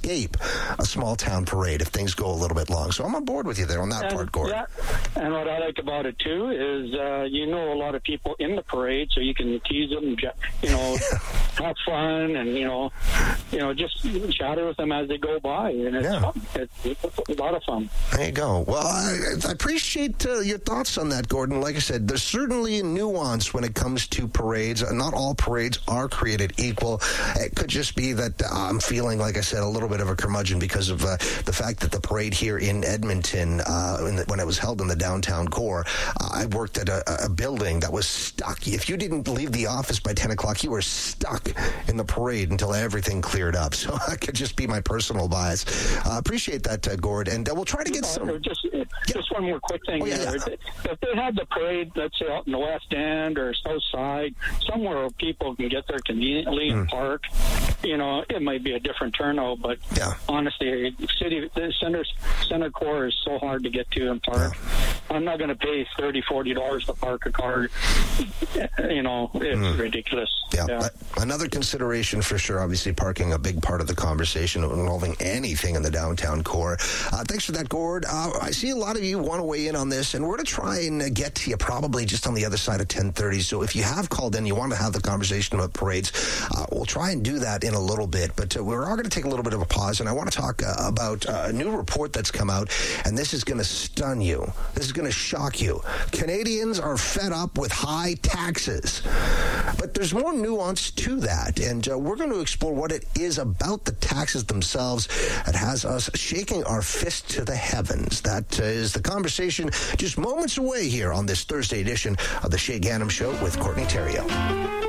escape a small-town parade if things go a little bit long. So I'm on board with you there on that part, Gord. Yeah, and what I like about it, too, is you know a lot of people in the parade, so you can tease them, have fun, and, just chatter with them as they go by, and it's fun. It's a lot of fun. There you go. Well, I appreciate your thoughts on that, Gordon. Like I said, there's certainly a nuance when it comes to parades. Not all parades are created equal. It could just be that I'm feeling, like I said, a little bit of a curmudgeon because of the fact that the parade here in Edmonton, when it was held in the downtown core, I worked at a building that was stuck. If you didn't leave the office by 10 o'clock, you were stuck in the parade until everything cleared up. So that could just be my personal bias. Appreciate that, Gord. And we'll try to get some... Just one more quick thing. If they had the parade, let's say, out in the West End or South Side, somewhere where people can get there conveniently and park, it might be a different turnout, but honestly, the center core is so hard to get to and park. I'm not going to pay $30-$40 to park a car. It's ridiculous. Yeah. Another consideration for sure, obviously parking a big part of the conversation involving anything in the downtown core. Thanks for that, Gord. I see a lot of you want to weigh in on this, and we're going to try and get to you probably just on the other side of 10:30. So if you have called in, you want to have the conversation about parades, we'll try and do that in a little bit. But we're all going to take a little bit of a pause, and I want to talk about a new report that's come out, and this is going to stun you. This is going to shock you. Canadians are fed up with high taxes. But there's more nuance to that, and we're going to explore what it is about the taxes themselves that has us shaking our fist to the heavens. That is the conversation just moments away here on this Thursday edition of the Shay Gannam Show with Courtney Theriault.